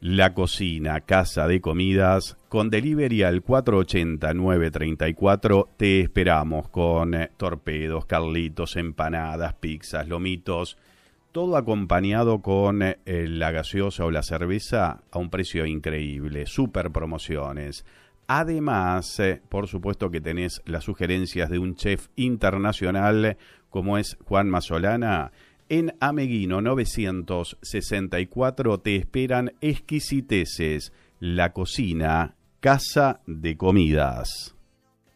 La Cocina, casa de comidas, con delivery al 480-934. Te esperamos con torpedos, carlitos, empanadas, pizzas, lomitos, todo acompañado con la gaseosa o la cerveza a un precio increíble, super promociones. Además, por supuesto que tenés las sugerencias de un chef internacional como es Juan Masolana. En Ameguino 964 te esperan exquisiteces. La Cocina, casa de comidas.